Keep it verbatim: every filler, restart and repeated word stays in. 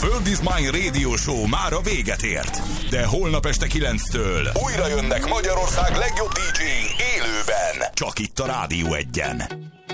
World is Mine Radio Show már a véget ért. De holnap este kilenctől újra jönnek Magyarország legjobb dé dzséi élőben. Csak itt a Rádió Egyen.